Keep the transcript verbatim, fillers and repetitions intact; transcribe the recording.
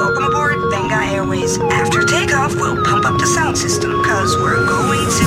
Welcome aboard Venga Airways. After takeoff, we'll pump up the sound system, cause we're going to